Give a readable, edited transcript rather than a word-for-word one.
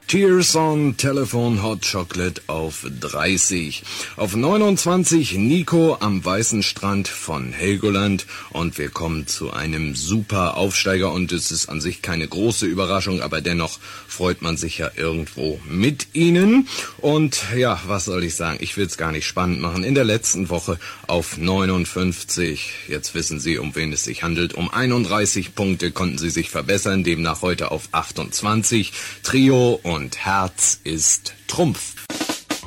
Tears on Telephone Hot Chocolate auf 30. Auf 29 Nico am Weißen Strand von Helgoland. Und wir kommen zu einem super Aufsteiger. Und es ist an sich keine große Überraschung, aber dennoch freut man sich ja irgendwo mit ihnen. Und ja, was soll ich sagen? Ich will es gar nicht spannend machen. In der letzten Woche auf 59. Jetzt wissen Sie, um wen es sich handelt. Um 31 Punkte konnten Sie sich verbessern. Demnach heute auf 28. Trio und Herz ist Trumpf.